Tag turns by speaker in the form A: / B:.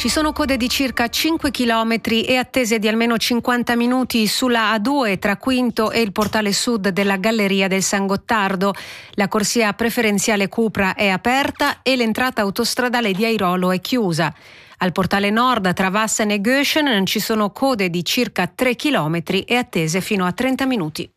A: Ci sono code di circa 5 chilometri e attese di almeno 50 minuti sulla A2 tra Quinto e il portale sud della Galleria del San Gottardo. La corsia preferenziale Cupra è aperta e l'entrata autostradale di Airolo è chiusa. Al portale nord tra Wassen e Göschen ci sono code di circa 3 chilometri e attese fino a 30 minuti.